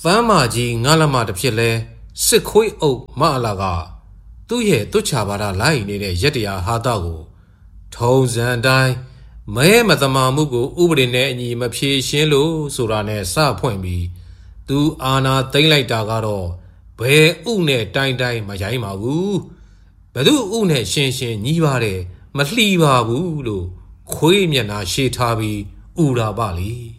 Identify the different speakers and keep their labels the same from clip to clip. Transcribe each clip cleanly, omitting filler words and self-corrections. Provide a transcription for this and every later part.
Speaker 1: 마지 ngālama tepchile sikhui 옥 마라가 뚜예 뚜차바라 라이네의 예디야 하다고 통산다이 매마다마무고 우브리네 니 마피신로 소라네 사포인비 뚜 아나 땡라이다가로 배 우네 따인따인 마야이마구 배두 우네 신신 니바레 마리바부로 코이면나 시타비 우라바리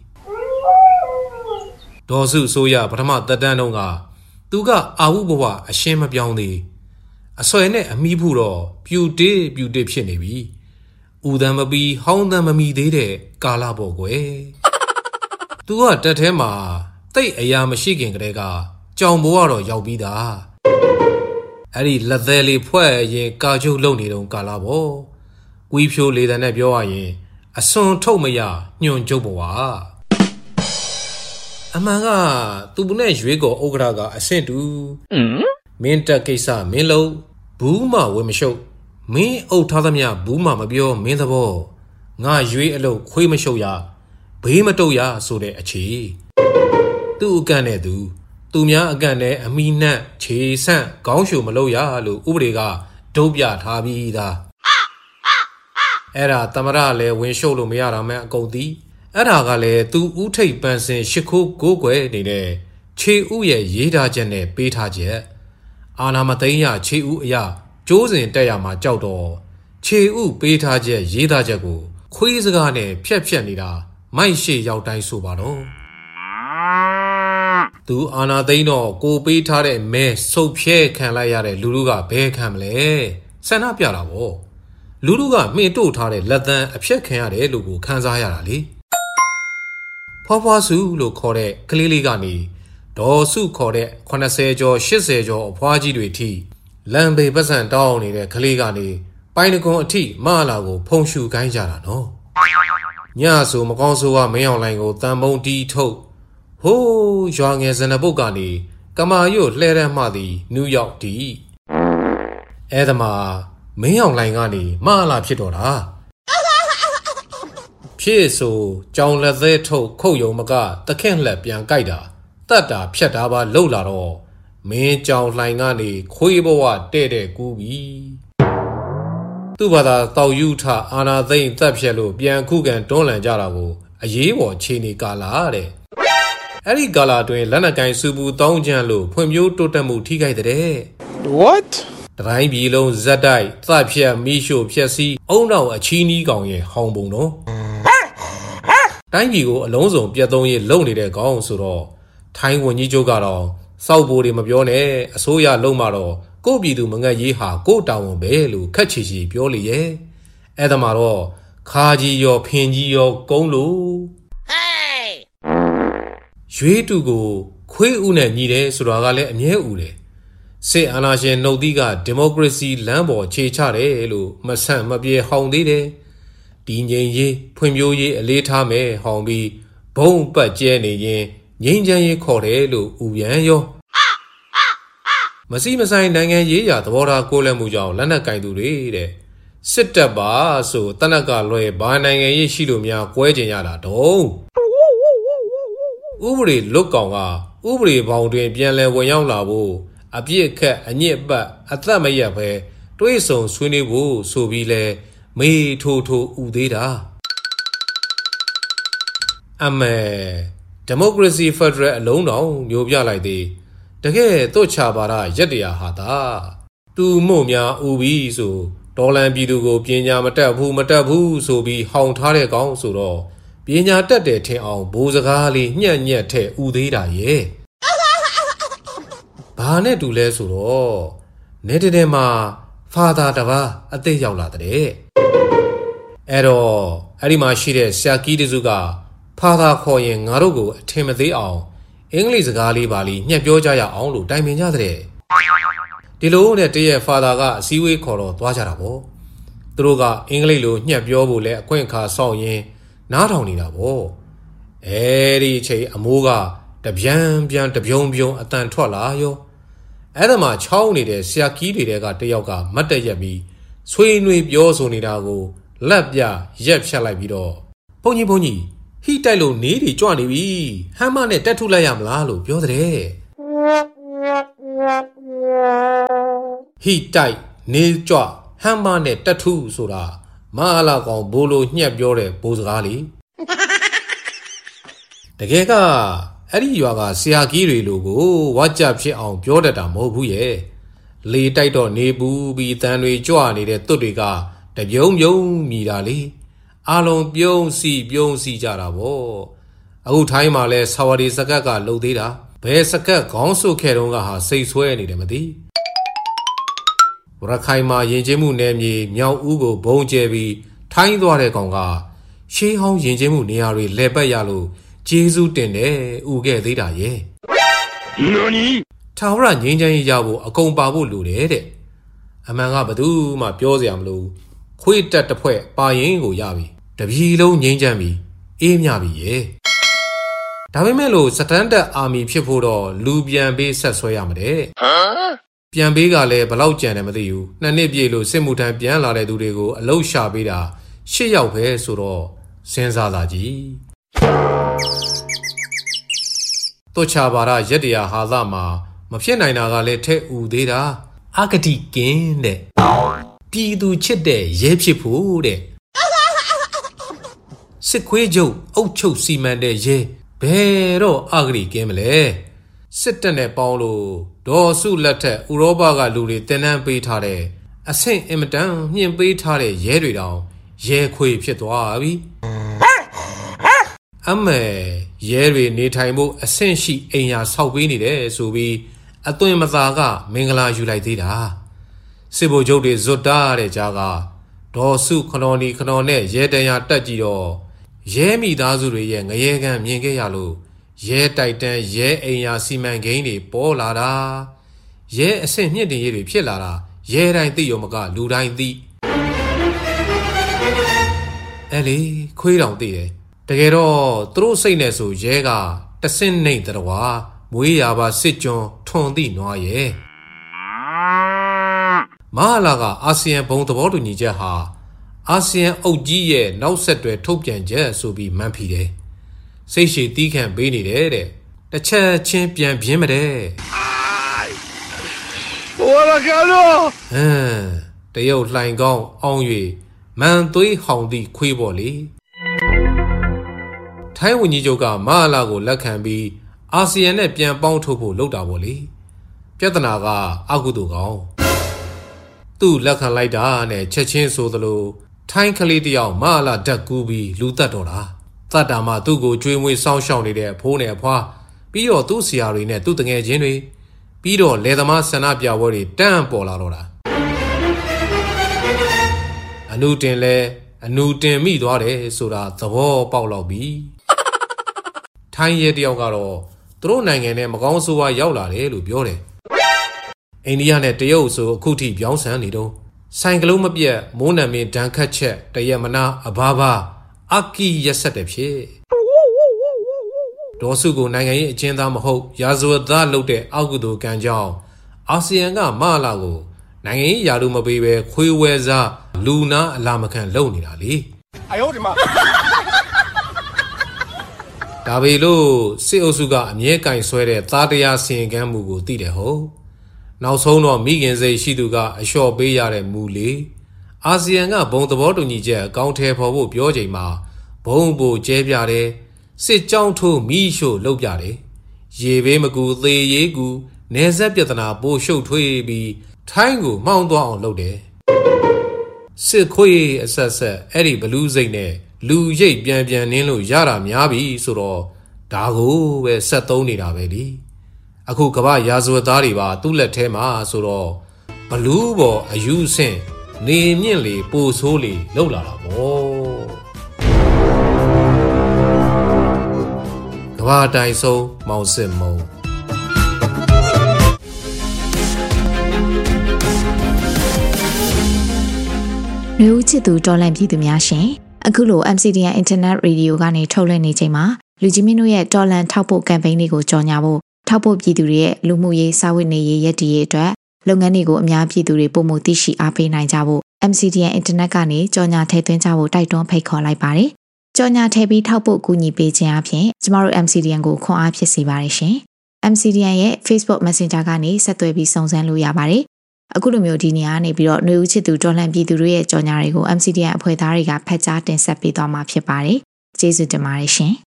Speaker 1: 도수 소야 바라마 따단동가 뚜가 아우보와 아시마병니 아소에네 아미부로 뷰데 피네비 우담마비 하운담마미 데데 깔라보고에 뚜가 따테마 떼 아야 마시긴 그래가 정보하러ရောက်ပြီးတာ အဲ့ဒီ လက်သေးလေး ဖွဲ့ရင် ကာချုပ် လုပ်နေတော့ ကာလာပေါ့ ကွီးဖြိုး လေတံ နဲ့ ပြောရရင် အစွန် ထုတ် မရ ညွန့် ကျုပ် ဘဝ အမှန်က သူနဲ့ ရွေး ကော် ဥက္ကဋ္ဌ က အဆင့် တူ မင်း တက် ကိစ္စ မင်း လုပ် ဘူး မှ ဝေ မရှုပ် မင်း အုပ် ထား သမျှ ဘူး မှ မပြော မင်း သဘော ငါ ရွေး အလုပ် ခွေး မရှုပ် ရ ဘေး မတုတ် ရ ဆိုတဲ့ အခြေ သူ့ အကန့် နဲ့ သူများ အကန့် နဲ့ အမိနှံ့ ခြေ ဆန့် ခေါင်း ရှု မလုပ် ရလို့ ဥပဒေ က ဒုတ် ပြ ထား ပြီး သား အဲ့ဒါ သမ္မတ လည်း ဝင် ရှုပ် လို့ မရ တာ မှန် အကုန် သိ အဲ့ဒါ က လည်း သူ ဦးထိပ် ပန်းစင် ရှစ်ခိုး ကိုးကွယ် နေတဲ့ ခြေ ဥ ရဲ့ ရေး ထား ချက် နဲ့ ပေး ထား ချက် အာဏာ မသိမ်း ရ ခြေ ဥ အရ ကျိုးစင် တက် ရ မှာ ကြောက် တော့ ခြေ ဥ ပေး ထား ချက် ရေး ထား ချက် ကို ခွေး စကား နဲ့ ဖြတ် နေတာ မိုက် ရှေ့ ရောက် တိုင်း ဆို ပါ တော့ သူ အာဏာ သိမ်း တော့ ကို ပေး ထား တဲ့ မဲ ဆုတ် ဖြဲ ခံ လိုက် ရ တဲ့ လူထု က ဘယ် ခံ မလဲ ဆန္ဒ ပြ တာ ပေါ့ လူထု က မှင် တို့ ထား တဲ့ လက်သံ အဖြတ် ခံ ရတယ် လို့ ကို ခံ စား ရ တာ လေ ဖွားဖွား စု လို့ ခေါ် တဲ့ ကလေး လေး ကနေ ဒေါ် စု ခေါ် တဲ့ 80 ကျော် 80 ကျော် အဖွား ကြီး တွေ ထိ လမ်း ဘေး ပတ် စံ တောင်း နေတဲ့ ကလေး ကနေ ပိုင် တကွန် အထိ မလာ ကို ဖုံ ရှု ခိုင်း ကြ တာ နော် ည ဆို မကောင်း ဆိုး က မင်း အောင်လှိုင် ကို တန် ပုံး တီး ထုတ် ဟိုး ရွာ ငယ် ဇနပုတ် ကနေ ကမာ ရွတ် လှဲ တန်း မှ သည် နယူး ယောက် တီ အဲ့ဒါ မှာ မင်း အောင်လှိုင် ကနေ မလာ ဖြစ် တော့ တာ ဖြစ် ဆို ကြောင် လက် သေး ထုတ် ခုတ် ယုံ မက တခင့် လှက် ပြန် ကိုက် တာ တတ် တာ ဖြတ် တာ ပါ လုပ် လာ တော့ မင်း ကြောင် လှိုင် ကနေ ခွေး ဘဝ တဲ့ တဲ့ ကူး ပြီ သူ့ ဘာသာ တောက် ယူ ထ အာဏာ သိမ်း သတ် ဖြတ် လို့ ပြန် ခုခံ တွန်းလှန် ကြ တာ ကို အရေး ပေါ် ခြေ နေ ကာလာ တဲ့ အဲ့ဒီ ကာလာ အတွင်း လက်နက်ကိုင် ဆူပူ တောင်းကြမ်း လို့ ဖွံ့ဖြိုး တိုးတက်မှု ထိခိုက် တဲ့
Speaker 2: What?
Speaker 1: တတိုင်း ပြည် လုံး ဇက် တိုက် သတ် ဖြတ် မီး ရှို့ ဖျက် ဆီး အုံနောက် အချီး နီး ကောင် ရဲ့ ဟောင် ပုံ နော် တိုင်း ပြည် ကို အလုံးစုံ ပြတ် သုံး ရေး လုပ် နေတဲ့ ကောင် ဆို တော့ ထိုင်း ဝန်ကြီး ချုပ် ကတော့ စောက် ဘိုး တွေ မပြော နဲ့ အစိုးရ လုပ် မှ တော့ ကိုယ့် ပြည်သူ မငတ် ရေး ဟာ ကိုယ့် တာဝန် ပဲ လို့ ခက် ချီ ချီ ပြော လေ ရဲ့ အဲ့ဒါ မှာ တော့ ခါ ကြီး ရော ဖင် ကြီး ရော ကုန်း လို့ ရွေး တူ ကို ခွေး ဥ နဲ့ ညီ တယ် ဆိုတာ က လည်း အမြဲ ဥ တယ် စစ် အာဏာ ရှင် နှုတ် သီး က ဒီမိုကရေစီ လမ်း ပေါ် ခြေ ချ တယ် လို့ မဆန့် မပြေ ဟောင် သေး တယ် တည်ငြိမ် ရေး ဖွံ့ဖြိုး ရေး အလေး ထား မယ် ဟောင် ပြီး ဘုံ ပတ် ကျဲ နေ ရင် ငြိမ်းချမ်း ရေး ခေါ် တယ် လို့ ဥ ပြန် ရော မစီ မဆိုင် နိုင်ငံ ရေး ရာ သဘောထား ကိုးလန့်မှု ကြောင့် လက်နက် ကိုင် သူ တွေ တဲ့ စစ် တပ် ပါ ဆို တနက် က လွဲ ဘာ နိုင်ငံ ရေး ရှိ လို့ များ ကွဲ ကျင် ရ တာ တုံး ဥပဒေ လွတ် ကောင် က ဥပဒေ ဘောင် တွင် ပြန် လည် ဝင် ရောက် လာ ဖို့ အပြစ် ခတ် အညစ် ပတ် အသက် မရက် ပဲ တွေး ဆုံ ဆွေးနွေး ဖို့ ဆို ပြီး လဲ မေ ထိုး ဥ သေး တာ အမဲ ဒီမိုကရေစီ ဖက်ဒရယ် အလုံး တော် မျိုး ပြ လိုက် သေး တကယ် သွတ်ချ ပါဒ ရက် တရာ ဟာ သာ သူ မို့ များ ဥ ပြီး ဆို ဒေါ်လန် ပြည်သူ ကို ပညာ မတတ် ဘူး မတတ် ဘူး ဆို ပြီး ဟောင် ထား တဲ့ ကောင် ဆို တော့ ပညာ တတ် တယ် ထင် အောင် ဘိုး စကား လေး ညှက် ညက် ထဲ ဥ သေး တာ ရဲ့ ဘာ နဲ့ တူ လဲ ဆို တော့ နေ တည် မှာ ဖာသာ တပါး အသစ် ရောက် လာ တဲ့ အဲ့ တော့ အဲ့ဒီ မှာ ရှိ တဲ့ ဆရာ ကီး တစု က ဖာသာ ခေါ် ရင် ငါ တို့ ကို အထင် မသေး အောင် အင်္ဂလိပ် စကား လေး ပါ လီ ညှက် ပြော ကြ ရ အောင် လို့ တိုင်ပင် ကြ တဲ့ ဒီ လို နဲ့ တရက် ဖာသာ က အစည်း အဝေး ခေါ် တော့ သွား ကြ တာ ပေါ့ သူတို့ က အင်္ဂလိပ် လို ညှက် ပြော ဖို့ လဲ အခွင့် အခါ စောင့် ရင်း နား ထောင် နေတာ ပေါ့ အဲ့ဒီ အချိန် အမိုး က တပြန်ပြန် တပြုံပြုံ အတန် ထွက် လာ ရော အဲ့ဒါ မှာ ချောင်း နေတဲ့ ဆရာ ကီး တွေ ထဲ က တယောက် က မတ်တက် ရပ် ပြီး ဆွေးနွေး ပြော ဆို နေတာ ကို လက် ပြ ရက် ဖြတ် လိုက် ပြီး တော့ ဘုန်းကြီးဟိတိုက်လို့နေတွေကြွနေပြီဟမ်းမနဲ့တက်ထုလိုက်ရမလားလို့ပြောတဲ့ဟိတိုက်နေကြွဟမ်းမနဲ့တက်ထုဆိုတာမအားလာကောင်ဘိုးလိုညှက်ပြောတဲ့ဘိုးစကားလေတကယ်ကအဲ့ဒီရွာကဆရာကြီးတွေလိုကိုဝါကြဖြစ်အောင်ပြောတတ်တာမဟုတ်ဘူးရဲ့လေတိုက်တော့နေပူပြီးတန်တွေကြွနေတဲ့တွတ်တွေကတပြုံးပြုံးမြည်တာလေအားလုံးပြုံးစီကြတာဗောအခုထိုင်းမှာလဲဆာဝဒီစကတ်ကလှုပ်သေးတာဘယ်စကတ်ခေါင်းဆုပ်ခဲ့တုန်းကဟာစိတ်ဆွဲနေတယ်မသိရခိုင်မှာယဉ်ကျေးမှုနယ်မြေမြောက်ဦးကိုဘုံကျဲပြီးထိုင်းသွားတဲ့ကောင်ကရှေးဟောင်းယဉ်ကျေးမှုနေရာတွေလဲပတ်ရလို့ကျေးဇူးတင်တယ်ဥခဲ့သေးတာရဲ့နော်နီထာဝရငြိမ်းချမ်းရေးရဖို့အကုန်ပါဖို့လိုတယ်တဲ့အမှန်ကဘသူမှပြောစရာမလိုခွေးတက်တစ်ဖွဲ့ပါရင်ကိုရပြီတပြည်လုံးငြိမ်းချမ်းပြီအေးမြပြီရဲ့ဒါပေမဲ့လို့စတန်ဒတ်အာမီဖြစ်ဖို့တော့လူပြန်ပေးဆက်ဆွဲရမှာတဲ့ပြန်ပေးကလည်းဘလောက်ကြံတယ်မသိဘူး2နှစ်ပြည့်လို့စစ်မှုထမ်းပြန်လာတဲ့သူတွေကိုအလုပ်ရှာပေးတာ10ယောက်ပဲဆိုတော့စဉ်းစားလာကြည့်တို့ချပါရရက်တရားဟာသမှာမဖြစ်နိုင်တာကလည်းထဲ့ဦးသေးတာအဂတိကင်းတဲ့ပြည်သူချစ်တဲ့ရဲဖြစ်ဖို့တဲ့စစ်ခွေးချုပ်အုတ်ချုပ်စီမံတဲ့ရဲဘယ်တော့အဂတိကင်းမလဲစစ်တပ်နဲ့ပေါင်းလို့ဒေါ်စုလက်ထက်ဥရောပကလူတွေတင်နန်းပေးထားတဲ့အဆင့်အင်မတန်မြင့်ပေးထားတဲ့ရဲတွေတောင်ရဲခွေဖြစ်သွားပြီအမေရဲတွေနေထိုင်မှုအဆင့်ရှိအိမ်ယာဆောက်ပေးနေတယ်ဆိုပြီးအသွင်မသာကမင်္ဂလာယူလိုက်သေးတာစစ်ဗိုလ်ချုပ်တွေဇွတ်တာတဲ့ကြားကဒေါ်စုခနော်နီခနော်နဲ့ရဲတရာတက်ကြည့်တော့ရဲမိသားစုတွေရဲ့ငရဲကန်းမြင်ခဲ့ရလို့ရဲတိုက်တန်းရဲအိမ်ယာစီမံကိန်းတွေပေါ်လာတာရဲအဆင့်မြင့်တင်ရေးတွေဖြစ်လာတာရဲတိုင်းသိရောမကလူတိုင်းသိအဲ့လေခွေးတောင်သိတယ်တကယ်တော့သူတို့စိတ်နဲ့ဆိုရဲကတဆင့်နှိမ့်တတော် မွေးရပါစစ်ကျွန်းထွန်သည့်နွားရဲ့မဟာလာကအာဆီယံဘုံသဘောတူညီချက်ဟာအာဆီယံအုပ်ကြီးရဲ့နောက်ဆက်တွဲထုတ်ပြန်ချက်ဆိုပြီးမှန်းဖီတယ်စိတ်ရှည်တီးခံပေးနေတယ်တဲ့တစ်ချက်ချင်းပြန်ပြင်းမတဲ့ဟိုလာကတော့တရုတ်လှိုင်ကောင်းအောင်၍မန်သွေးဟောင်သည့်ခွေးပေါ်လေထိုင်းဝန်ကြီးချုပ်ကမဟာလာကိုလက်ခံပြီးအာဆီယံနဲ့ပြန်ပေါင်းထုတ်ဖို့လုပ်တာပေါ့လေပြဿနာကအကုသိုလ်ကောင်သူ့လက်ခံလိုက်တာနဲ့ချက်ချင်းဆိုသလိုထိုင်းကလေးတယောက်မဟာလာဓာတ်ကူးပြီးလူတက်တော်တာတတ်တာမှသူ့ကိုကြွေးမွေးစောင်းရှောက်နေတဲ့အဖိုးနဲ့အဖွားပြီးတော့သူ့ဆရာတွေနဲ့သူ့တငယ်ချင်းတွေပြီးတော့လယ်သမားဆန္ဒပြပွဲတွေတန်းပေါ်လာတော့တာအနုတင်လဲအနုတင်မိသွားတယ်ဆိုတာသဘောပေါက်တော့ပြီထိုင်းရဲတယောက်ကတော့သူတို့နိုင်ငံနဲ့မကောင်းဆိုးဝါးရောက်လာတယ်လို့ပြောတယ်အိန္ဒိယနဲ့တရုတ်ဆိုအခုထိပြောင်းဆန်းနေတော့ဆိုင်ကလုံးမပြတ်မိုးနံမင်းဒဏ်ခတ်ချက်တရက်မနာအဘာဘာအကီရက်ဆက်တဲ့ဖြစ်ဒေါ်စုကိုနိုင်ငံရေးအကျဉ်းသားမဟုတ်ရာဇဝတ်သားလုပ်တဲ့အောက်ကုသိုလ်ကံကြောင့်အာဆီယံကမဟာလာကိုနိုင်ငံရေးယာတို့မပေးပဲခွေးဝဲစားလူနာအလာမခံလုပ်နေတာလေအယောဒီမှာဒါပေလို့စစ်အုပ်စုကအမြဲကင်ဆွဲတဲ့သားတရားစီရင်ကမ်းမှုကိုသိတယ်ဟုတ်နောက်ဆုံးတော့မိခင်စိတ်ရှိသူကအလျှော့ပေးရတဲ့မူလေအာဆီယံကဘုံသဘောတူညီချက်အကောင့်ထဲပေါ်ဖို့ပြောချိန်မှာဘုံပိုကျဲပြတယ်စစ်ကြောင်းထိုးမိရှို့လုပ်ပြတယ်ရေဘေးမကူသေးရေးကူနေဆက်ပြဿနာပိုရှုပ်ထွေးပြီးထိုင်းကိုမှောင်သွားအောင်လုပ်တယ်စစ်ခွေးအဆက်ဆက်အဲ့ဒီဘလူးစိတ်နဲ့လူရိတ်ပြန်နင်းလို့ရတာများပြီဆိုတော့ဒါကိုပဲဆက်သုံးနေတာပဲလေအခုကမ္ဘာရာဇဝတ်သားတွေပါသူ့လက်ထဲမှာဆိုတော့ဘလူးပေါ်အယူဆင့်နေမြင့်လေပိုဆိုးလေလောက်လာတာပေါ့ကမ္ဘာတိုင်ဆုံးမောင်စစ်မုံ
Speaker 2: လူချစ်သူတော်လန့်ပြည်သူများရှင်အခုလို MCDN Internet Radio ကနေထုတ်လွှင့်နေချိန်မှာလူကြီးမင်းတို့ရဲ့တော်လန့်ထောက်ပို့ကမ်ပိန်းလေးကိုကြော်ညာဖို့ထောက်ပို့ပြည်သူတွေရဲ့လူမှုရေးစာဝတ်နေရေးရည်တည်ရေးအတွက်လုပ်ငန်းတွေကိုအများပြည်သူတွေပုံမှုသိရှိအားပေးနိုင်ကြဖို့ MCDN Internet ကနေကြော်ညာထည့်သွင်းကြဖို့တိုက်တွန်းဖိတ်ခေါ်လိုက်ပါတယ်။ကြော်ညာထည့်ပြီးထောက်ပို့ကူညီပေးခြင်းအပြင်ကျမတို့ MCDN ကိုခွန်အားဖြစ်စေပါတယ်ရှင်။ MCDN ရဲ့ Facebook Messenger ကနေဆက်သွယ်ပြီးစုံစမ်းလို့ရပါတယ်။အခုလိုမျိုးဒီနေရာကနေပြီးတော့ຫນွေဦးချစ်သူတော်လှန်ပြည်သူတို့ရဲ့ကြော်ညာတွေကို MCDN အဖွဲ့သားတွေကဖတ်ကြားတင်ဆက်ပေးသွားမှာဖြစ်ပါတယ်။ကျေးဇူးတင်ပါတယ်ရှင်။